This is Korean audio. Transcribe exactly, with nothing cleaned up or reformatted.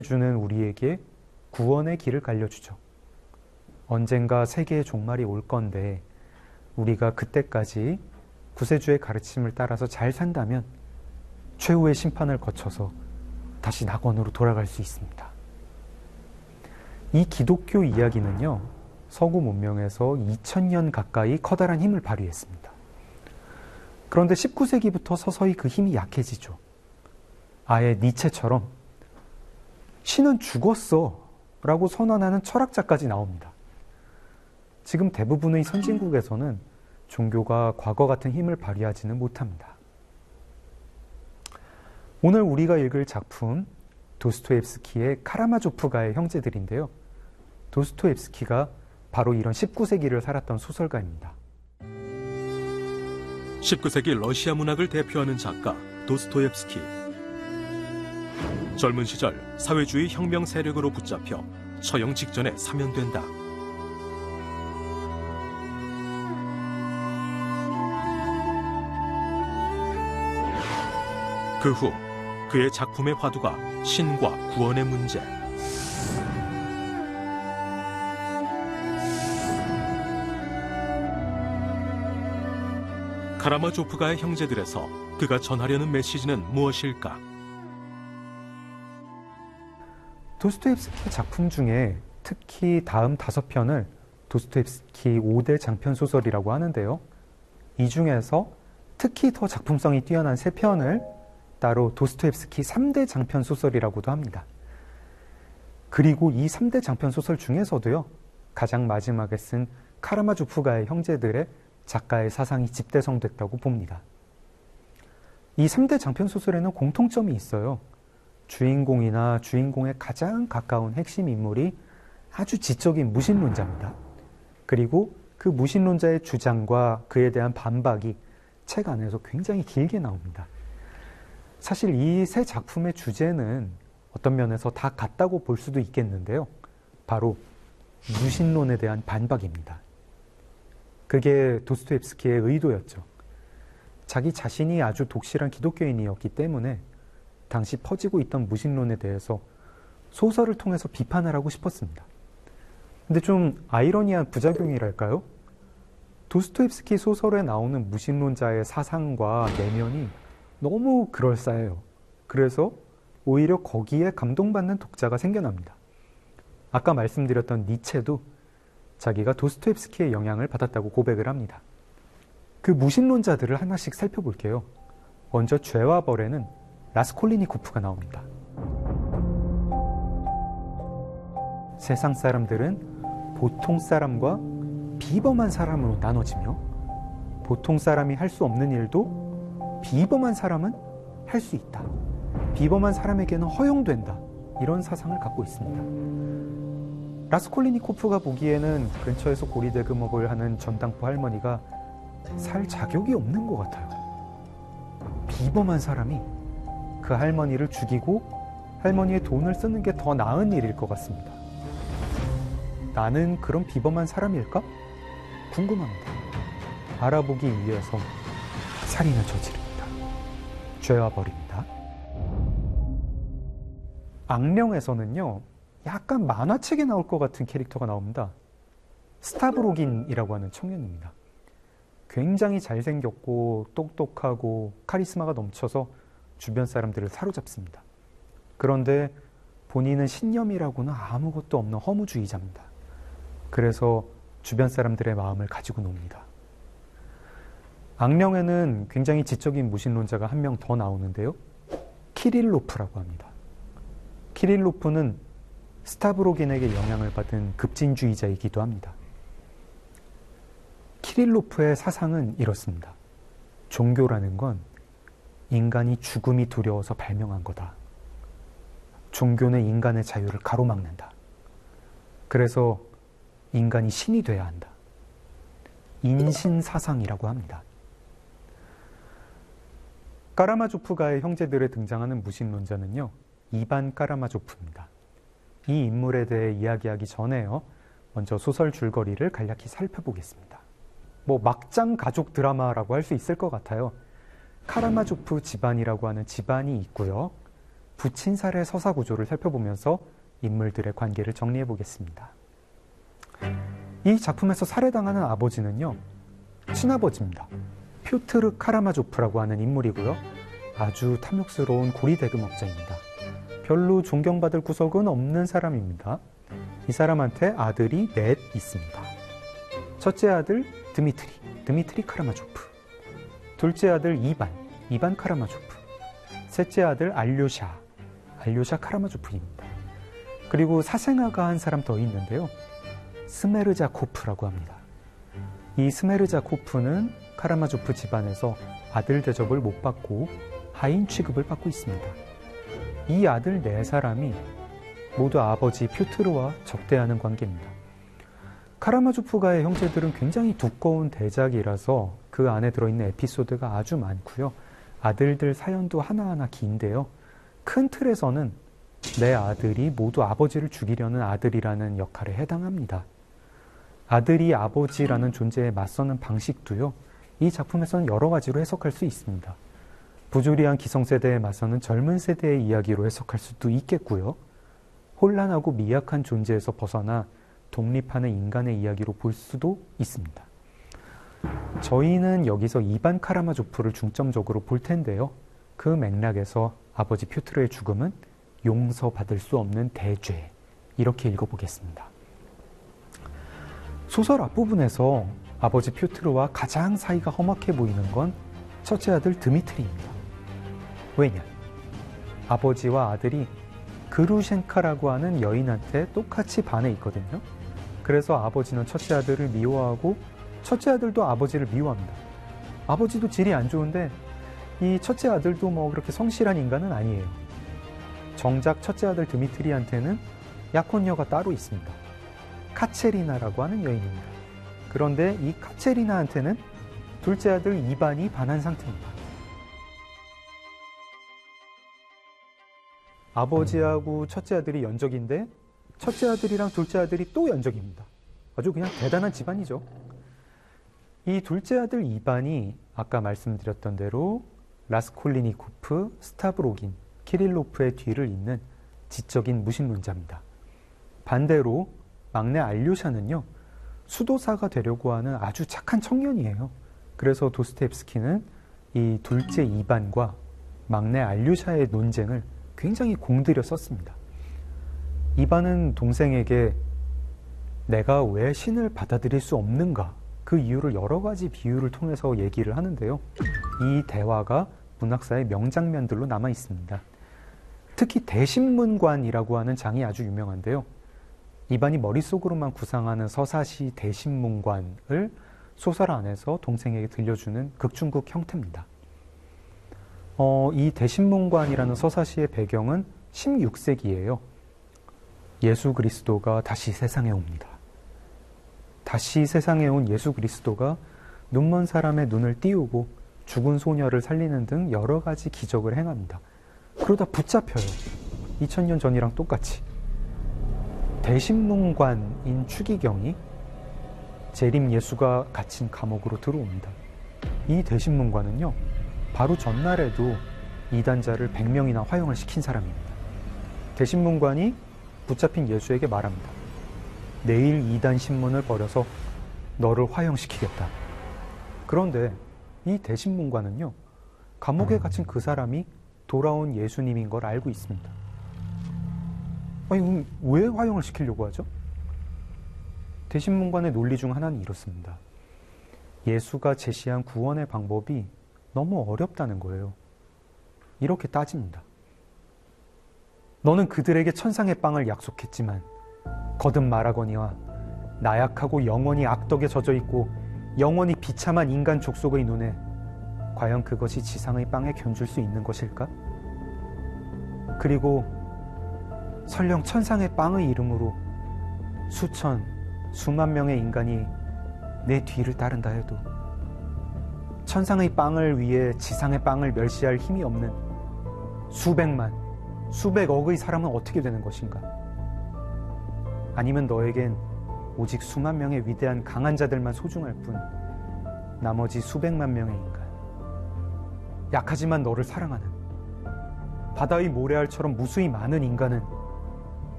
주는 우리에게 구원의 길을 알려주죠. 언젠가 세계의 종말이 올 건데 우리가 그때까지 구세주의 가르침을 따라서 잘 산다면 최후의 심판을 거쳐서 다시 낙원으로 돌아갈 수 있습니다. 이 기독교 이야기는요, 서구 문명에서 이천 년 가까이 커다란 힘을 발휘했습니다. 그런데 십구 세기부터 서서히 그 힘이 약해지죠. 아예 니체처럼 신은 죽었어 라고 선언하는 철학자까지 나옵니다. 지금 대부분의 선진국에서는 종교가 과거 같은 힘을 발휘하지는 못합니다. 오늘 우리가 읽을 작품 도스토옙스키의 카라마조프가의 형제들인데요. 도스토옙스키가 바로 이런 십구 세기를 살았던 소설가입니다. 십구 세기 러시아 문학을 대표하는 작가 도스토옙스키. 젊은 시절 사회주의 혁명 세력으로 붙잡혀 처형 직전에 사면된다. 그 후 그의 작품의 화두가 신과 구원의 문제. 카라마조프가의 형제들에서 그가 전하려는 메시지는 무엇일까? 도스토옙스키 작품 중에 특히 다음 다섯 편을 도스토옙스키 오 대 장편 소설이라고 하는데요. 이 중에서 특히 더 작품성이 뛰어난 세 편을 따로 도스토옙스키 삼 대 장편 소설이라고도 합니다. 그리고 이 삼 대 장편 소설 중에서도요, 가장 마지막에 쓴 카라마조프가의 형제들의 작가의 사상이 집대성됐다고 봅니다. 이 삼 대 장편 소설에는 공통점이 있어요. 주인공이나 주인공의 가장 가까운 핵심 인물이 아주 지적인 무신론자입니다. 그리고 그 무신론자의 주장과 그에 대한 반박이 책 안에서 굉장히 길게 나옵니다. 사실 이 세 작품의 주제는 어떤 면에서 다 같다고 볼 수도 있겠는데요. 바로 무신론에 대한 반박입니다. 그게 도스토옙스키의 의도였죠. 자기 자신이 아주 독실한 기독교인이었기 때문에 당시 퍼지고 있던 무신론에 대해서 소설을 통해서 비판을 하고 싶었습니다. 근데 좀 아이러니한 부작용이랄까요? 도스토옙스키 소설에 나오는 무신론자의 사상과 내면이 너무 그럴싸해요. 그래서 오히려 거기에 감동받는 독자가 생겨납니다. 아까 말씀드렸던 니체도 자기가 도스토옙스키의 영향을 받았다고 고백을 합니다. 그 무신론자들을 하나씩 살펴볼게요. 먼저 죄와 벌에는 라스콜리니코프가 나옵니다. 세상 사람들은 보통 사람과 비범한 사람으로 나눠지며 보통 사람이 할 수 없는 일도 비범한 사람은 할 수 있다. 비범한 사람에게는 허용된다. 이런 사상을 갖고 있습니다. 라스콜리니코프가 보기에는 근처에서 고리대금업을 하는 전당포 할머니가 살 자격이 없는 것 같아요. 비범한 사람이 그 할머니를 죽이고 할머니의 돈을 쓰는 게 더 나은 일일 것 같습니다. 나는 그런 비범한 사람일까? 궁금합니다. 알아보기 위해서 살인을 저지릅니다. 죄와 벌입니다. 악령에서는요, 약간 만화책에 나올 것 같은 캐릭터가 나옵니다. 스타브로긴이라고 하는 청년입니다. 굉장히 잘생겼고 똑똑하고 카리스마가 넘쳐서 주변 사람들을 사로잡습니다. 그런데 본인은 신념이라고는 아무것도 없는 허무주의자입니다. 그래서 주변 사람들의 마음을 가지고 놉니다. 악령에는 굉장히 지적인 무신론자가 한 명 더 나오는데요. 키릴로프라고 합니다. 키릴로프는 스타브로긴에게 영향을 받은 급진주의자이기도 합니다. 키릴로프의 사상은 이렇습니다. 종교라는 건 인간이 죽음이 두려워서 발명한 거다. 종교는 인간의 자유를 가로막는다. 그래서 인간이 신이 돼야 한다. 인신사상이라고 합니다. 카라마조프가의 형제들에 등장하는 무신론자는요, 이반 카라마조프입니다. 이 인물에 대해 이야기하기 전에요, 먼저 소설 줄거리를 간략히 살펴보겠습니다. 뭐 막장 가족 드라마라고 할 수 있을 것 같아요. 카라마조프 집안이라고 하는 집안이 있고요. 부친살의 서사 구조를 살펴보면서 인물들의 관계를 정리해 보겠습니다. 이 작품에서 살해당하는 아버지는요, 친아버지입니다. 퓨트르 카라마조프라고 하는 인물이고요. 아주 탐욕스러운 고리대금업자입니다. 별로 존경받을 구석은 없는 사람입니다. 이 사람한테 아들이 넷 있습니다. 첫째 아들 드미트리, 드미트리 카라마조프. 둘째 아들 이반, 이반 카라마조프. 셋째 아들 알료샤, 알료샤 카라마조프입니다. 그리고 사생아가 한 사람 더 있는데요. 스메르자코프라고 합니다. 이 스메르자코프는 카라마조프 집안에서 아들 대접을 못 받고 하인 취급을 받고 있습니다. 이 아들 네 사람이 모두 아버지 퓨트르와 적대하는 관계입니다. 카라마조프가의 형제들은 굉장히 두꺼운 대작이라서 그 안에 들어있는 에피소드가 아주 많고요. 아들들 사연도 하나하나 긴데요. 큰 틀에서는 내 아들이 모두 아버지를 죽이려는 아들이라는 역할에 해당합니다. 아들이 아버지라는 존재에 맞서는 방식도요, 이 작품에서는 여러 가지로 해석할 수 있습니다. 부조리한 기성세대에 맞서는 젊은 세대의 이야기로 해석할 수도 있겠고요. 혼란하고 미약한 존재에서 벗어나 독립하는 인간의 이야기로 볼 수도 있습니다. 저희는 여기서 이반 카라마조프를 중점적으로 볼 텐데요. 그 맥락에서 아버지 퓨트르의 죽음은 용서받을 수 없는 대죄, 이렇게 읽어보겠습니다. 소설 앞부분에서 아버지 퓨트르와 가장 사이가 험악해 보이는 건 첫째 아들 드미트리입니다. 왜냐? 아버지와 아들이 그루셴카라고 하는 여인한테 똑같이 반해 있거든요. 그래서 아버지는 첫째 아들을 미워하고 첫째 아들도 아버지를 미워합니다. 아버지도 질이 안 좋은데 이 첫째 아들도 뭐 그렇게 성실한 인간은 아니에요. 정작 첫째 아들 드미트리한테는 약혼녀가 따로 있습니다. 카체리나라고 하는 여인입니다. 그런데 이 카체리나한테는 둘째 아들 이반이 반한 상태입니다. 아버지하고 첫째 아들이 연적인데 첫째 아들이랑 둘째 아들이 또 연적입니다. 아주 그냥 대단한 집안이죠. 이 둘째 아들 이반이 아까 말씀드렸던 대로 라스콜리니코프, 스타브로긴, 키릴로프의 뒤를 잇는 지적인 무신론자입니다. 반대로 막내 알료샤는요, 수도사가 되려고 하는 아주 착한 청년이에요. 그래서 도스토옙스키는 이 둘째 이반과 막내 알료샤의 논쟁을 굉장히 공들여 썼습니다. 이반은 동생에게 내가 왜 신을 받아들일 수 없는가, 그 이유를 여러 가지 비유를 통해서 얘기를 하는데요. 이 대화가 문학사의 명장면들로 남아 있습니다. 특히 대신문관이라고 하는 장이 아주 유명한데요. 이반이 머릿속으로만 구상하는 서사시 대신문관을 소설 안에서 동생에게 들려주는 극중극 형태입니다. 어, 이 대신문관이라는 서사시의 배경은 십육 세기예요. 예수 그리스도가 다시 세상에 옵니다. 다시 세상에 온 예수 그리스도가 눈먼 사람의 눈을 띄우고 죽은 소녀를 살리는 등 여러 가지 기적을 행합니다. 그러다 붙잡혀요. 이천 년 전이랑 똑같이. 대신문관인 추기경이 재림 예수가 갇힌 감옥으로 들어옵니다. 이 대신문관은요, 바로 전날에도 이단자를 백 명이나 화형을 시킨 사람입니다. 대신문관이 붙잡힌 예수에게 말합니다. 내일 이단 신문을 벌여서 너를 화형시키겠다. 그런데 이 대신문관은요, 감옥에 갇힌 그 사람이 돌아온 예수님인 걸 알고 있습니다. 아니, 그럼 왜 화형을 시키려고 하죠? 대신문관의 논리 중 하나는 이렇습니다. 예수가 제시한 구원의 방법이 너무 어렵다는 거예요. 이렇게 따집니다. 너는 그들에게 천상의 빵을 약속했지만 거듭 말하거니와 나약하고 영원히 악덕에 젖어 있고 영원히 비참한 인간 족속의 눈에 과연 그것이 지상의 빵에 견줄 수 있는 것일까? 그리고 설령 천상의 빵의 이름으로 수천, 수만 명의 인간이 내 뒤를 따른다 해도 천상의 빵을 위해 지상의 빵을 멸시할 힘이 없는 수백만, 수백억의 사람은 어떻게 되는 것인가? 아니면 너에겐 오직 수만 명의 위대한 강한 자들만 소중할 뿐 나머지 수백만 명의 인간, 약하지만 너를 사랑하는 바다의 모래알처럼 무수히 많은 인간은